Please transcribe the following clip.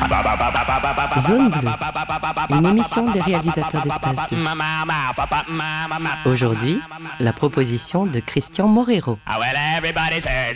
Zone Bleue, une émission des réalisateurs d'Espace 2. Aujourd'hui, la proposition de Christian Morero.